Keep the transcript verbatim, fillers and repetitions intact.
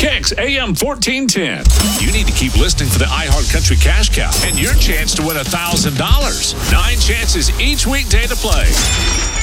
Kicks A M fourteen ten. You need to keep listening for the iHeart Country Cash Cow and your chance to win one thousand dollars. Nine chances each weekday to play.